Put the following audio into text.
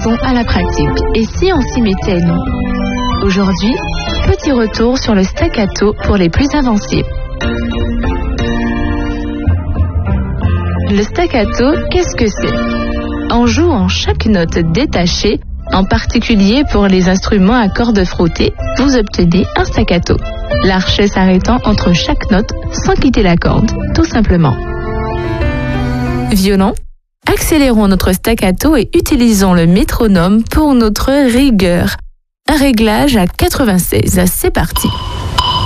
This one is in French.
Passons à la pratique. Et si on s'y mettait, nous? Aujourd'hui, petit retour sur le staccato pour les plus avancés. Le staccato, qu'est-ce que c'est? En jouant chaque note détachée, en particulier pour les instruments à cordes frottées, vous obtenez un staccato. L'archet s'arrêtant entre chaque note sans quitter la corde, tout simplement. Violon, accélérons notre staccato et utilisons le métronome pour notre rigueur. Un réglage à 96, c'est parti.